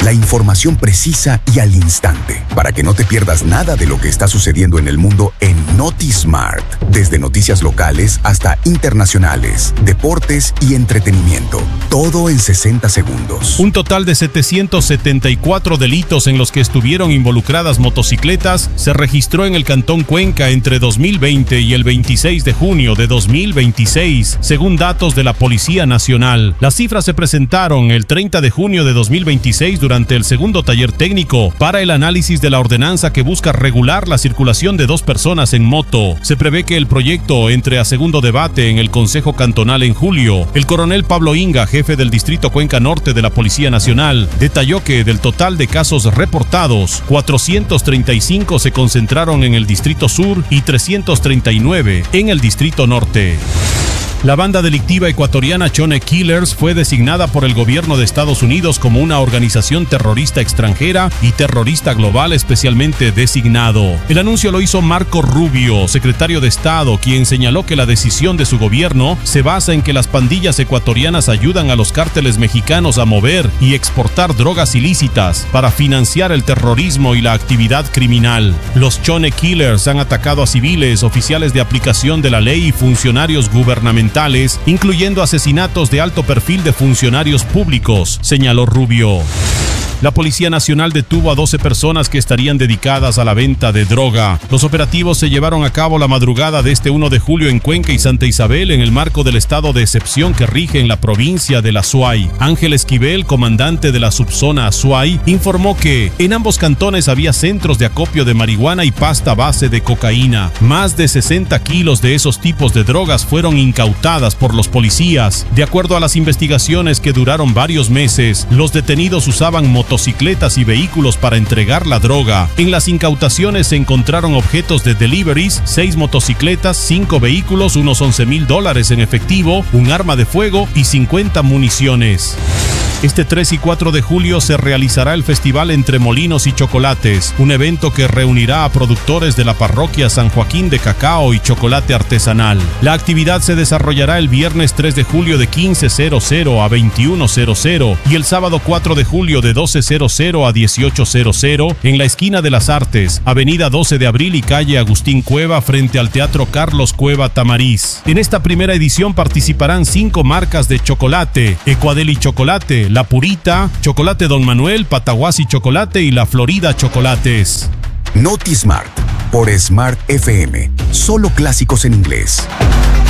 La información precisa y al instante, para que no te pierdas nada de lo que está sucediendo en el mundo en NotiSmart. Desde noticias locales hasta internacionales, deportes y entretenimiento. Todo en 60 segundos. Un total de 774 delitos en los que estuvieron involucradas motocicletas se registró en el Cantón Cuenca entre 2020 y el 26 de junio de 2026, según datos de la Policía Nacional. Las cifras se presentaron el 30 de junio de 2026 durante el segundo taller técnico para el análisis de la ordenanza que busca regular la circulación de dos personas en moto. Se prevé que el proyecto entre a segundo debate en el Consejo Cantonal en julio. El coronel Pablo Inga, jefe del Distrito Cuenca Norte de la Policía Nacional, detalló que del total de casos reportados, 435 se concentraron en el Distrito Sur y 339 en el Distrito Norte. La banda delictiva ecuatoriana Chone Killers fue designada por el gobierno de Estados Unidos como una organización terrorista extranjera y terrorista global especialmente designado. El anuncio lo hizo Marco Rubio, secretario de Estado, quien señaló que la decisión de su gobierno se basa en que las pandillas ecuatorianas ayudan a los cárteles mexicanos a mover y exportar drogas ilícitas para financiar el terrorismo y la actividad criminal. Los Chone Killers han atacado a civiles, oficiales de aplicación de la ley y funcionarios gubernamentales, incluyendo asesinatos de alto perfil de funcionarios públicos, señaló Rubio. La Policía Nacional detuvo a 12 personas que estarían dedicadas a la venta de droga. Los operativos se llevaron a cabo la madrugada de este 1 de julio en Cuenca y Santa Isabel en el marco del estado de excepción que rige en la provincia de la Azuay. Ángel Esquivel, comandante de la subzona Azuay, informó que en ambos cantones había centros de acopio de marihuana y pasta base de cocaína. Más de 60 kilos de esos tipos de drogas fueron incautadas por los policías. De acuerdo a las investigaciones que duraron varios meses, los detenidos usaban motocicletas y vehículos para entregar la droga. En las incautaciones se encontraron objetos de deliveries, 6 motocicletas, 5 vehículos, unos $11,000 en efectivo, un arma de fuego y 50 municiones. Este 3 y 4 de julio se realizará el Festival Entre Molinos y Chocolates, un evento que reunirá a productores de la parroquia San Joaquín de cacao y chocolate artesanal. La actividad se desarrollará el viernes 3 de julio de 15:00 a 21:00 y el sábado 4 de julio de 12:00 a 18:00 en la esquina de las Artes, avenida 12 de abril y calle Agustín Cueva frente al Teatro Carlos Cueva Tamariz. En esta primera edición participarán 5 marcas de chocolate: Ecuadeli Chocolate, La Purita, Chocolate Don Manuel, Pataguasi Chocolate y La Florida Chocolates. NotiSmart por Smart FM. Solo clásicos en inglés.